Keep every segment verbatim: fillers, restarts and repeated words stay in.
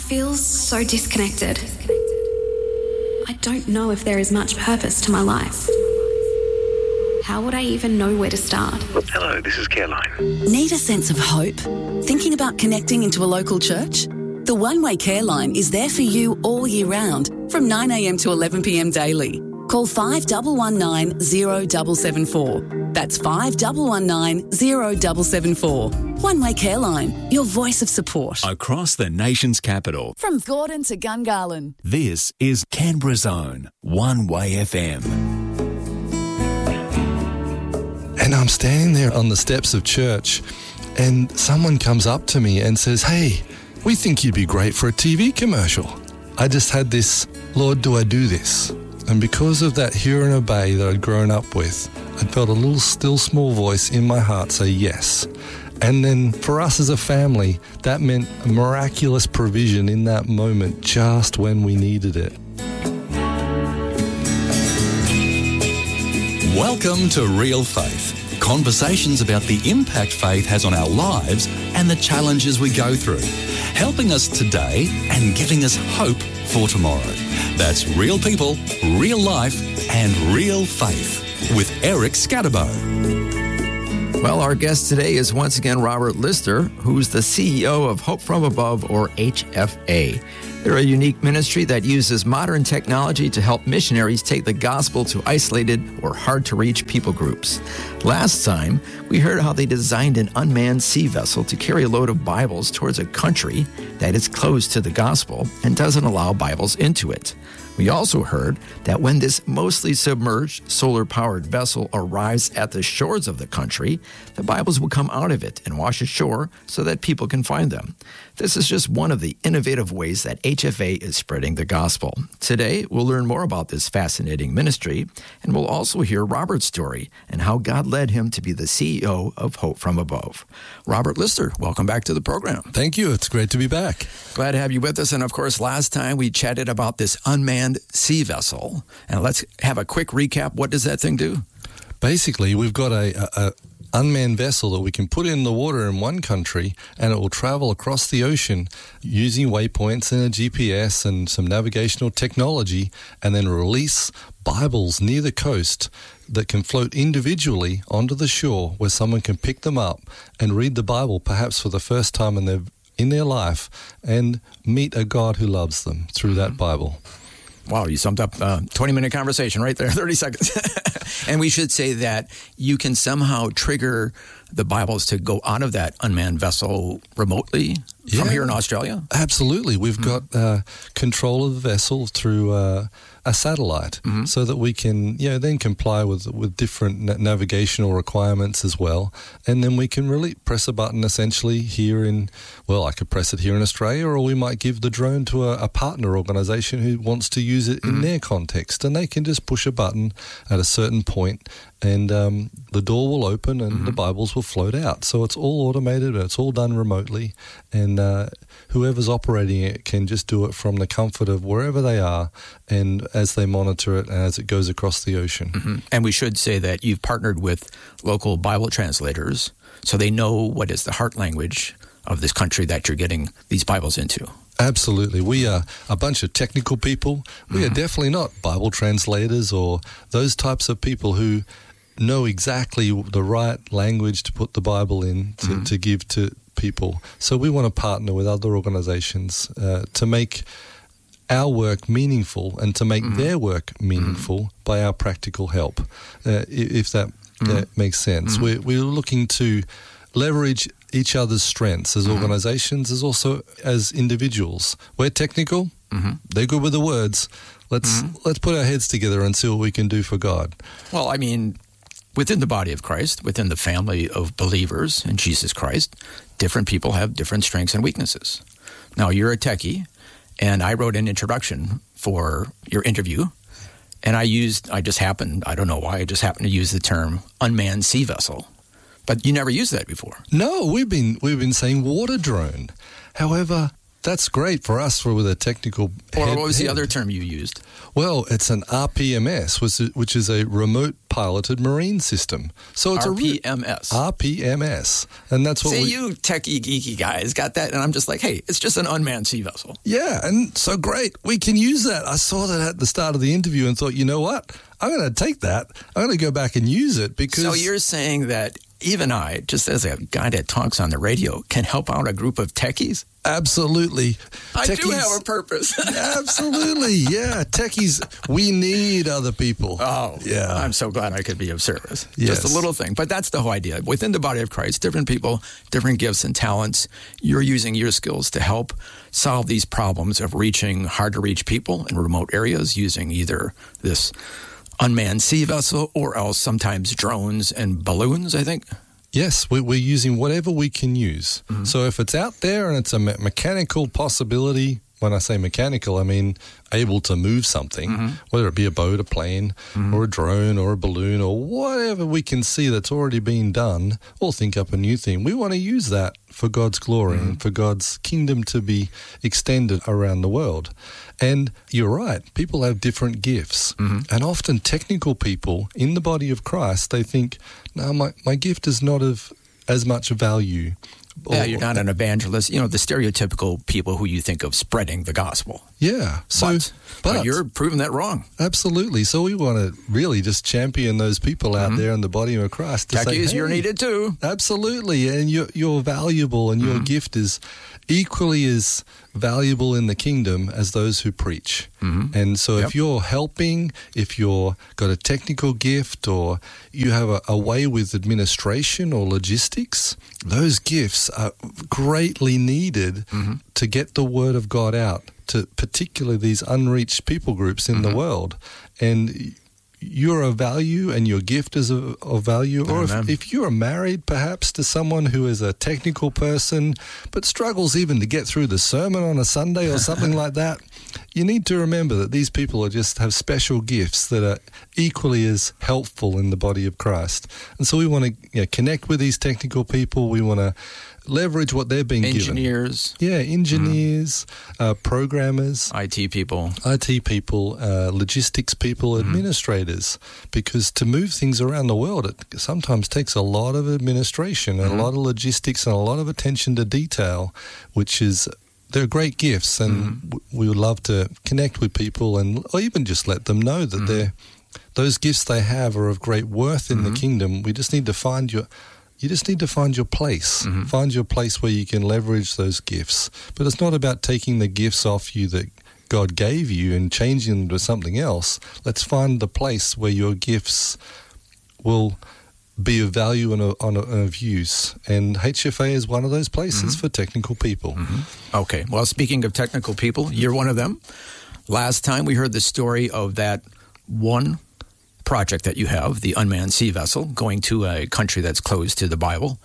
feel so disconnected. I don't know if there is much purpose to my life. How would I even know where to start? Hello, this is Caroline. Need a sense of hope? Thinking about connecting into a local church? The One Way Care Line is there for you all year round from nine a.m. to eleven p.m. daily. Call five one one nine zero seven seven four. That's five one one nine zero seven seven four. One Way Care Line, your voice of support. Across the nation's capital. From Gordon to Gungahlin. This is Canberra's own One Way F M. And I'm standing there on the steps of church and someone comes up to me and says, "Hey, we think you'd be great for a T V commercial." I just had this, Lord, do I do this? And because of that hear and obey that I'd grown up with, I felt a little still small voice in my heart say yes. And then for us as a family, that meant a miraculous provision in that moment just when we needed it. Welcome to Real Faith. Conversations about the impact faith has on our lives and the challenges we go through, helping us today and giving us hope for tomorrow. That's real people, real life, and real faith with Eric Scatterbo. Well, our guest today is once again Robert Lister, who's the C E O of Hope From Above, or H F A. They're a unique ministry that uses modern technology to help missionaries take the gospel to isolated or hard-to-reach people groups. Last time, we heard how they designed an unmanned sea vessel to carry a load of Bibles towards a country that is closed to the gospel and doesn't allow Bibles into it. We also heard that when this mostly submerged, solar-powered vessel arrives at the shores of the country, the Bibles will come out of it and wash ashore so that people can find them. This is just one of the innovative ways that H F A is spreading the gospel. Today, we'll learn more about this fascinating ministry, and we'll also hear Robert's story and how God led him to be the C E O of Hope From Above. Robert Lister, welcome back to the program. Thank you. It's great to be back. Glad to have you with us. And of course, last time we chatted about this unmanned sea vessel. And let's have a quick recap. What does that thing do? Basically, we've got a, a, a unmanned vessel that we can put in the water in one country and it will travel across the ocean using waypoints and a G P S and some navigational technology, and then release Bibles near the coast that can float individually onto the shore where someone can pick them up and read the Bible perhaps for the first time in their in their life and meet a God who loves them through that Bible. Wow, you summed up a twenty-minute conversation right there, thirty seconds. And we should say that you can somehow trigger the Bibles to go out of that unmanned vessel remotely yeah, from here in Australia? Absolutely. We've mm-hmm. got uh, control of the vessel through uh, a satellite mm-hmm. so that we can you know, then comply with with different na- navigational requirements as well. And then we can really press a button essentially here in, well, I could press it here in Australia, or we might give the drone to a, a partner organisation who wants to use it mm-hmm. in their context. And they can just push a button at a certain point and um, the door will open and mm-hmm. the Bibles will float out. So it's all automated and it's all done remotely. And uh, whoever's operating it can just do it from the comfort of wherever they are and as they monitor it and as it goes across the ocean. Mm-hmm. And we should say that you've partnered with local Bible translators so they know what is the heart language of this country that you're getting these Bibles into. Absolutely. We are a bunch of technical people. We mm-hmm. are definitely not Bible translators or those types of people who know exactly the right language to put the Bible in to, mm-hmm. to give to people. So we want to partner with other organizations uh, to make our work meaningful and to make mm-hmm. their work meaningful mm-hmm. by our practical help, uh, if that mm-hmm. uh, makes sense. Mm-hmm. We're, we're looking to leverage each other's strengths as mm-hmm. organizations, as also as individuals. We're technical. Mm-hmm. They're good with the words. Let's mm-hmm. let's put our heads together and see what we can do for God. Well, I mean, within the body of Christ, within the family of believers in Jesus Christ, different people have different strengths and weaknesses. Now, you're a techie, and I wrote an introduction for your interview, and I used, I just happened, I don't know why, I just happened to use the term unmanned sea vessel. But you never used that before. No, we've been we've been saying water drone. However, That's great for us for with a technical Or head, what was the head. other term you used? Well, it's an R P M S, which is, which is a remote piloted marine system. So it's R a P M S. R P M S, and that's what See, we, you techie, geeky guys got that, and I'm just like, hey, it's just an unmanned sea vessel. Yeah, and so great. We can use that. I saw that at the start of the interview and thought, you know what? I'm going to take that. I'm going to go back and use it because... So you're saying that even I, just as a guy that talks on the radio, can help out a group of techies? Absolutely. I Techies, do have a purpose. Absolutely, yeah. Techies, we need other people. Oh, yeah. I'm so glad I could be of service. Yes. Just a little thing. But that's the whole idea. Within the body of Christ, different people, different gifts and talents. You're using your skills to help solve these problems of reaching hard-to-reach people in remote areas using either this unmanned sea vessel or else sometimes drones and balloons, I think. Yes, we, we're using whatever we can use. Mm-hmm. So if it's out there and it's a me- mechanical possibility, when I say mechanical, I mean able to move something, mm-hmm. whether it be a boat, a plane, mm-hmm. or a drone, or a balloon, or whatever we can see that's already been done, or think up a new thing. We want to use that for God's glory mm-hmm. and for God's kingdom to be extended around the world. And you're right, people have different gifts. Mm-hmm. And often technical people in the body of Christ, they think, no, my, my gift is not of as much value. Yeah, or, you're not an evangelist. You know, the stereotypical people who you think of spreading the gospel. Yeah. So, but, but, but you're proving that wrong. Absolutely. So we want to really just champion those people out mm-hmm. there in the body of Christ. To Techies, say, hey, you're needed too. Absolutely. And you're, you're valuable, and mm-hmm. your gift is equally as valuable in the kingdom as those who preach. Mm-hmm. And so yep. if you're helping, if you're got a technical gift, or you have a, a way with administration or logistics, those gifts are greatly needed mm-hmm. to get the word of God out to particularly these unreached people groups in mm-hmm. the world. And you're of value, and your gift is of, of value. Or if, if you're married perhaps to someone who is a technical person but struggles even to get through the sermon on a Sunday or something like that, you need to remember that these people are just have special gifts that are equally as helpful in the body of Christ. And so we want to you know, connect with these technical people. We want to leverage what they're being engineers. given. Yeah, engineers, mm-hmm. uh, programmers. I T people. I T people, uh, logistics people, mm-hmm. administrators. Because to move things around the world, it sometimes takes a lot of administration and mm-hmm. a lot of logistics and a lot of attention to detail, which is... They're great gifts, and mm-hmm. we would love to connect with people, and or even just let them know that mm-hmm. they're, those gifts they have are of great worth in mm-hmm. the kingdom. We just need to find your... You just need to find your place. Mm-hmm. Find your place where you can leverage those gifts. But it's not about taking the gifts off you that God gave you and changing them to something else. Let's find the place where your gifts will be of value and of, and of use. And H F A is one of those places mm-hmm. for technical people. Mm-hmm. Okay. Well, speaking of technical people, you're one of them. Last time we heard the story of that one project that you have, the unmanned sea vessel, going to a country that's closed to the Bible.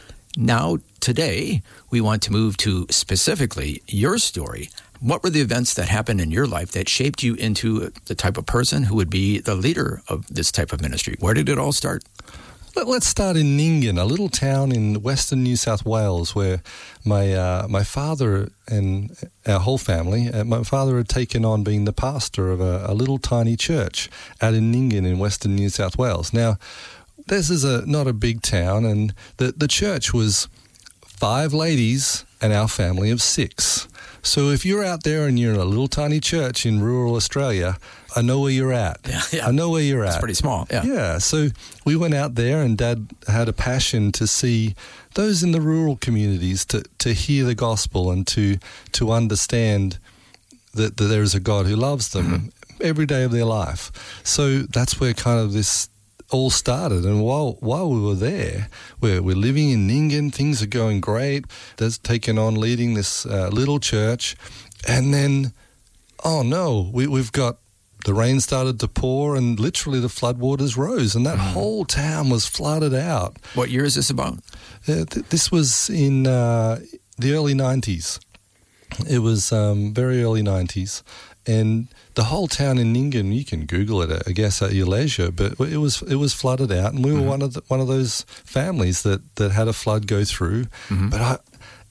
Now, today, we want to move to specifically your story. What were the events that happened in your life that shaped you into the type of person who would be the leader of this type of ministry? Where did it all start? Let's start in Nyngan, a little town in western New South Wales, where my uh, my father and our whole family, uh, my father had taken on being the pastor of a, a little tiny church out in Nyngan in western New South Wales. Now, this is a not a big town, and the, the church was five ladies and our family of six. So if you're out there and you're in a little tiny church in rural Australia, I know where you're at. Yeah, yeah. I know where you're it's at. It's pretty small, yeah. Yeah, so we went out there, and Dad had a passion to see those in the rural communities to, to hear the gospel and to to understand that, that there is a God who loves them mm-hmm. every day of their life. So that's where kind of this all started. And while while we were there, we're, we're living in Nyngan, things are going great. Dad's taken on leading this uh, little church. And then, oh no, we, we've got the rain started to pour, and literally the floodwaters rose, and that mm. whole town was flooded out. What year is this about? Uh, th- this was in uh, the early nineties. It was um, very early nineties. And the whole town in Nyngan, you can Google it, I guess, at your leisure, but it was it was flooded out, and we were mm-hmm. one of the, one of those families that, that had a flood go through. Mm-hmm. But I,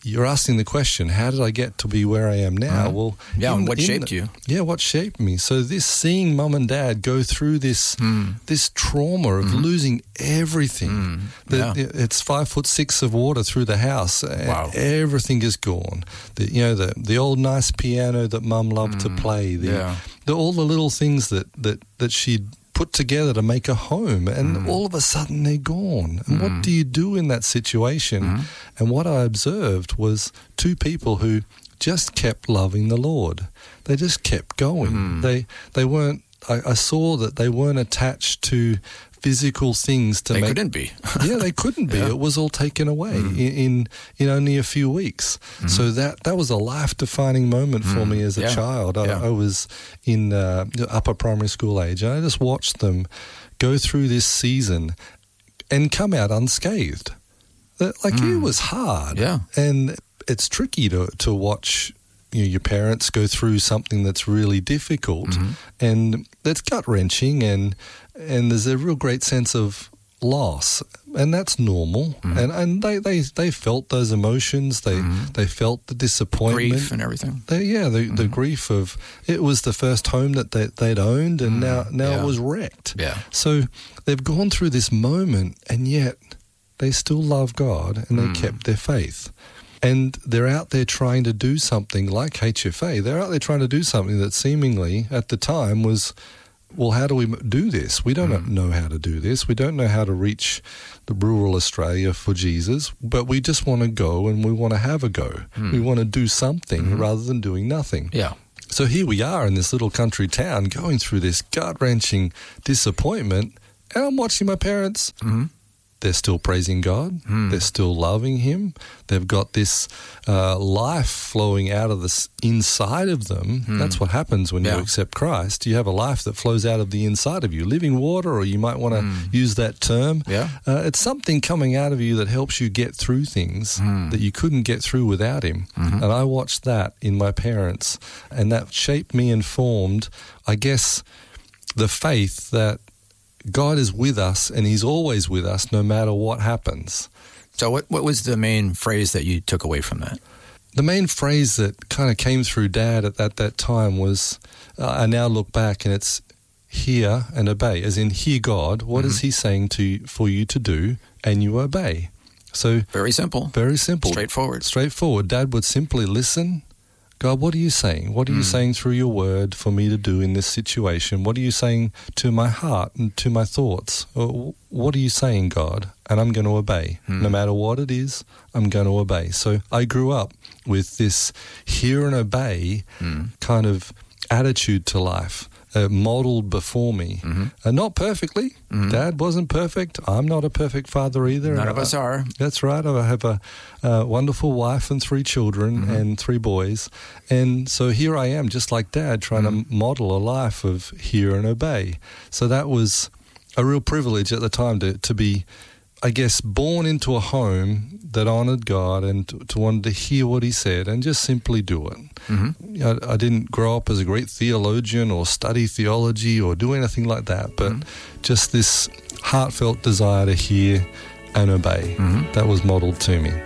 you're asking the question, how did I get to be where I am now? Mm. Well, yeah, in, and what in shaped the, you? Yeah, what shaped me. So this seeing mum and dad go through this mm. this trauma of mm-hmm. losing everything. Mm. The, yeah. It's five foot six of water through the house. Wow. Everything is gone. The, you know, the the old nice piano that mum loved mm. to play. The, yeah. the all the little things that that that she'd put together to make a home, and mm. all of a sudden they're gone. And mm. what do you do in that situation? Mm. And what I observed was two people who just kept loving the Lord. They just kept going. Mm. They they weren't. I, I saw that they weren't attached to physical things to they make. They couldn't be. yeah, they couldn't be. Yeah. It was all taken away mm. in, in in only a few weeks. Mm. So that that was a life-defining moment for mm. me as a yeah. child. I, yeah. I was in uh, upper primary school age, and I just watched them go through this season and come out unscathed. Like mm. it was hard, yeah, and it's tricky to to watch. You know, your parents go through something that's really difficult, mm-hmm. and that's gut-wrenching, and and there's a real great sense of loss, and that's normal. Mm-hmm. And and they, they, they felt those emotions. They mm-hmm. they felt the disappointment, grief, and everything. They, yeah, the, mm-hmm. the grief of it was the first home that they, they'd owned, and mm-hmm. now now yeah. it was wrecked. Yeah. So they've gone through this moment, and yet they still love God, and they mm-hmm. kept their faith. And they're out there trying to do something like H F A. They're out there trying to do something that seemingly at the time was, well, how do we do this? We don't mm. know how to do this. We don't know how to reach the rural Australia for Jesus, but we just want to go and we want to have a go. Mm. We want to do something mm-hmm. rather than doing nothing. Yeah. So here we are in this little country town going through this gut-wrenching disappointment, and I'm watching my parents. Mm-hmm. They're still praising God. Mm. They're still loving Him. They've got this uh, life flowing out of this inside of them. Mm. That's what happens when yeah. you accept Christ. You have a life that flows out of the inside of you. Living water, or you might want to mm. use that term. Yeah. Uh, it's something coming out of you that helps you get through things mm. that you couldn't get through without Him. Mm-hmm. And I watched that in my parents, and that shaped me and formed, I guess, the faith that God is with us, and He's always with us no matter what happens. So what what was the main phrase that you took away from that? The main phrase that kind of came through Dad at that, that time was, uh, I now look back and it's hear and obey, as in hear God. What mm-hmm. is He saying to you, for you to do, and you obey. So very simple. Very simple. Straightforward. Straightforward. Dad would simply listen. God, what are you saying? What are mm. you saying through your word for me to do in this situation? What are you saying to my heart and to my thoughts? Or what are you saying, God? And I'm going to obey. Mm. No matter what it is, I'm going to obey. So I grew up with this hear and obey mm. kind of attitude to life. Uh, modeled before me. Mm-hmm. Uh, not perfectly. Mm-hmm. Dad wasn't perfect. I'm not a perfect father either. None of us I, are. That's right. I have a, a wonderful wife and three children mm-hmm. and three boys. And so here I am, just like Dad, trying mm-hmm. to model a life of hear and obey. So that was a real privilege at the time to, to be, I guess, born into a home that honoured God and to, to want to hear what He said and just simply do it. Mm-hmm. I, I didn't grow up as a great theologian or study theology or do anything like that, but mm-hmm. just this heartfelt desire to hear and obey. Mm-hmm. That was modelled to me.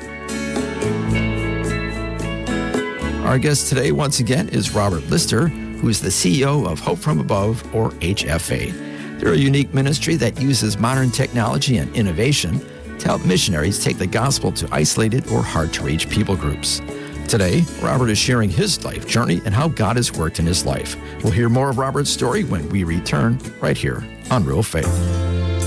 Our guest today, once again, is Robert Lister, who is the C E O of Hope From Above, or H F A. They're a unique ministry that uses modern technology and innovation to help missionaries take the gospel to isolated or hard-to-reach people groups. Today, Robert is sharing his life journey and how God has worked in his life. We'll hear more of Robert's story when we return right here on Real Faith.